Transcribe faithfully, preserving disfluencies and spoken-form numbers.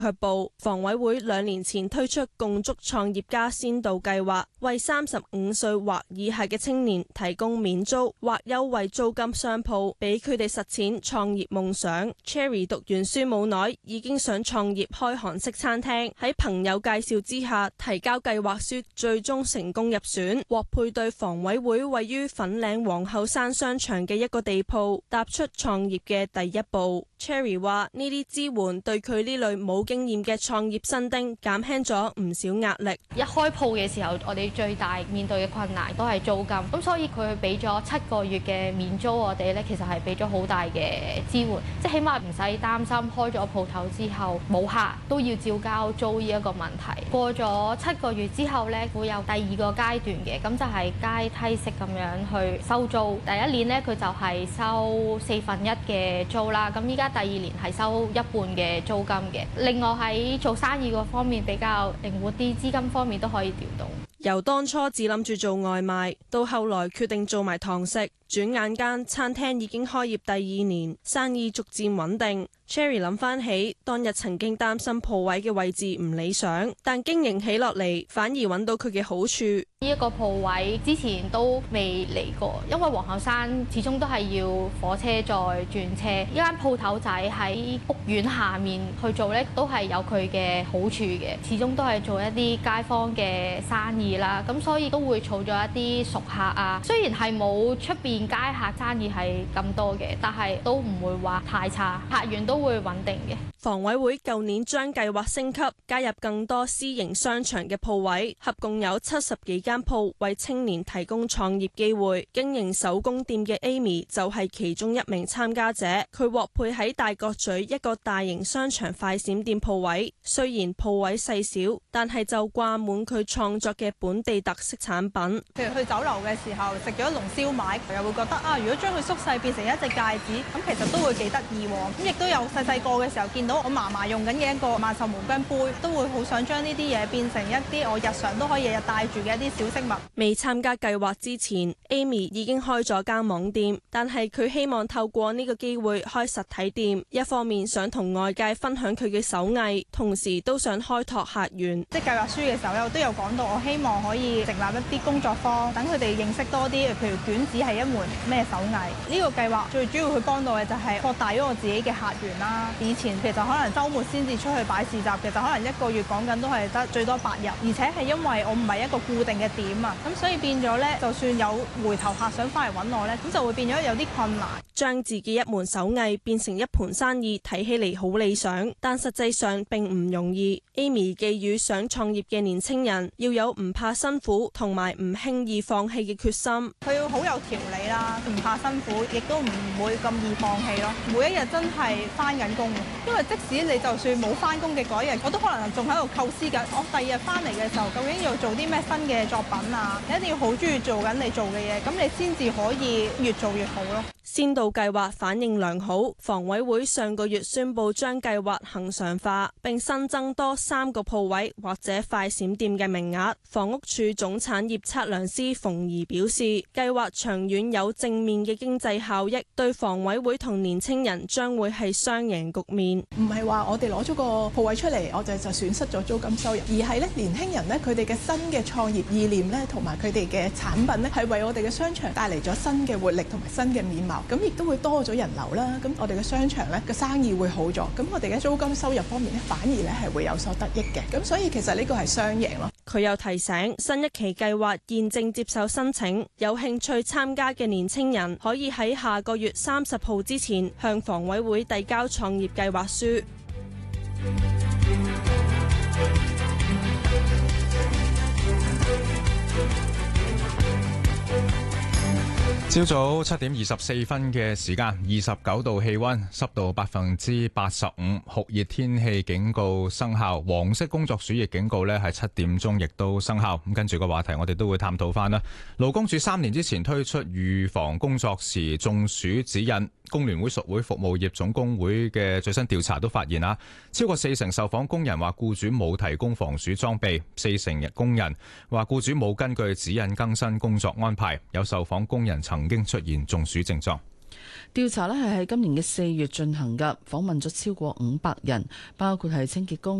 卻步。房委會兩年前推出共築創業家先導計劃，為三十五歲或以下嘅青年提供免租或優惠租金商鋪，俾佢哋實踐創業夢想。Cherry 讀完書冇耐，已經想創業開韓式餐廳，喺朋友介紹之下提交計劃書，最終成功入選，獲配對房委會位於粉嶺皇后山商場嘅一個地鋪，踏出創業嘅第一步。Cherry 話呢啲支援對佢呢類冇經驗嘅創業新丁減輕咗唔少壓力。 一開鋪嘅時候，我哋最大面對嘅困難都係租金，咁所以佢俾咗七個月嘅免租，我哋咧其實係俾咗好大嘅支援，即係起碼唔使擔心開咗鋪頭之後冇客都要照交租呢一個問題。過咗七個月之後咧，會有第二個階段嘅，咁就係階梯式咁樣去收租。第一年咧佢就係收四分一嘅租啦，咁依家第二年係收一半嘅租金嘅。另外喺做生意嗰方面比較靈活啲，資金方面都可以調動。 由當初只諗住做外賣，到後來決定做埋堂食，轉眼間餐廳已經開業第二年，生意逐漸穩定。Cherry 諗翻起當日曾經擔心鋪位嘅位置唔理想，但經營起落嚟反而揾到佢嘅好處。 呢一個鋪位之前都未嚟過，因為皇后山始終都係要火車再轉車。呢間鋪頭仔喺屋苑下面去做呢，都係有佢嘅好處嘅。始終都係做一啲街坊嘅生意啦，咁所以都會儲咗一啲熟客啊。雖然係冇出邊街客生意係咁多嘅，但係都唔會話太差，客源都會穩定嘅。 房委會舊年將計劃升級，加入更多私營商場嘅鋪位，合共有七十幾間鋪為青年提供創業機會。經營手工店嘅 Amy 就係其中一名參加者，佢獲配喺大角咀一個大型商場快閃店鋪位。雖然鋪位細小，但係就掛滿佢創作嘅本地特色產品。 譬如去酒樓嘅時候食咗一籠燒賣，又會覺得啊，如果將佢縮細變成一隻戒指，咁其實都會幾得意喎。咁亦都有細細個嘅時候見到我嫲嫲用緊嘅一個萬壽無疆杯，都會好想將呢啲嘢變成一啲我日常都可以日日帶住嘅一啲小飾物。 未參加計劃之前 ，Amy 已經開咗間網店，但係佢希望透過呢個機會開實體店，一方面想同外界分享佢嘅手藝，同時都想開拓客源。 即係計劃書嘅時候咧，我都有講到，我希望可以成立一啲工作坊，等佢哋認識多啲，譬如捲紙係一門咩手藝。呢個計劃最主要去幫到嘅就係擴大咗我自己嘅客源啦。以前其實可能週末先至出去擺市集，其實可能一個月講緊都係得最多八日，而且係因為我唔係一個固定嘅點啊，咁所以變咗咧，就算有回頭客想翻嚟揾我咧，咁就會變咗有啲困難。 將自己一門手藝變成一盤生意，睇起嚟好理想，但實際上並唔容易。Amy 寄語想創業嘅年青人要有唔怕辛苦同埋唔輕易放棄嘅決心。 佢要好有條理啦，唔怕辛苦，亦都唔會咁易放棄咯。每一日真係翻緊工，因為即使你就算冇翻工嘅嗰一日，我都可能仲喺度構思緊，我第二日翻嚟嘅時候究竟要做啲咩新嘅作品啊？你一定要好中意做緊你做嘅嘢，咁你先至可以越做越好咯。 先導計劃反應良好，房委會上個月宣布將計劃恆常化，並新增多三個鋪位或者快閃店嘅名額。房屋署總產業測量師馮儀表示，計劃長遠有正面嘅經濟效益，對房委會同年青人將會係雙贏局面。 唔係話我哋攞咗個鋪位出嚟，我哋就損失咗租金收入，而係咧年輕人咧佢哋嘅新嘅創業意念咧，同埋佢哋嘅產品咧，係為我哋嘅商場帶嚟咗新嘅活力同埋新嘅面貌。咁亦都會多咗人流啦，咁我哋嘅商場咧嘅生意會好咗，咁我哋嘅租金收入方面咧反而咧係會有所得益嘅，咁所以其實呢個係雙贏咯。 佢又提醒，新一期計劃現正接受申請，有興趣參加嘅年青人可以喺下個月三十號之前向房委會遞交創業計劃書。 朝早七點二十四分嘅時間，二十九度氣溫，濕度百分之八十五，酷熱天氣警告生效，黃色工作暑熱警告呢係七點鐘亦都生效。咁跟住個話題，我哋都會探討翻啦。勞工處三年之前推出預防工作時中暑指引，工聯會屬會服務業總工會嘅最新調查都發現啊，超過四成受訪工人話僱主冇提供防暑裝備，四成工人話僱主冇根據指引更新工作安排，有受訪工人曾曾經出現中暑症狀。 調查呢係喺今年嘅四月進行㗎，訪問咗超過五百人，包括係清潔工。